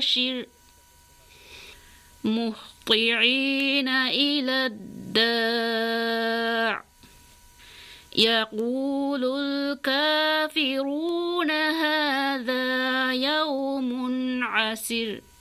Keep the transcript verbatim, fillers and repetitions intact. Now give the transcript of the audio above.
حاشر مهطعين إلى الداع يقول الكافرون هذا يوم عسر